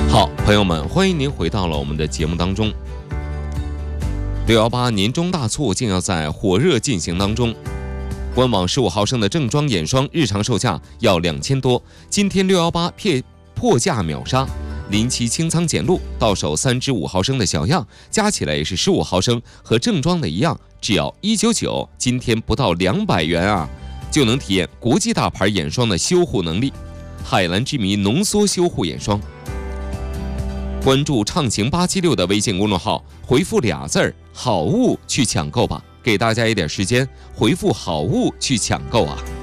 好，朋友们，欢迎您回到了我们的节目当中。618年中大促竟要在火热进行当中。官网15毫升的正装眼霜日常售价要2000多，今天618破价秒杀，临期清仓减路，到手3支5毫升的小样，加起来也是15毫升，和正装的一样，只要199，今天不到200元啊，就能体验国际大牌眼霜的修护能力。海蓝之谜浓缩修护眼霜。关注畅行876的微信公众号，回复俩字儿好物去抢购吧，给大家一点时间，回复好物去抢购啊。